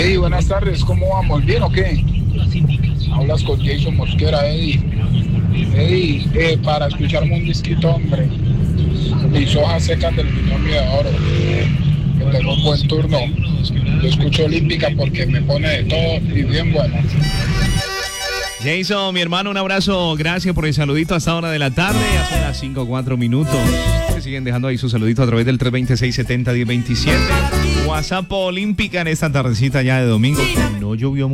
Eddie, buenas tardes, ¿cómo vamos? ¿Bien o qué? Hablas con Jason Mosquera, Eddie. Eddie, para escucharme un disquito, hombre. Mis hojas secas del binomio de oro. Que tengo un buen turno. Yo escucho Olímpica porque me pone de todo y bien bueno. Jason, mi hermano, un abrazo. Gracias por el saludito a esta hora de la tarde. Ya son las 5:04. Me siguen dejando ahí su saludito a través del 326-70-1027. WhatsApp Olímpica en esta tardecita ya de domingo. No llovió mucho.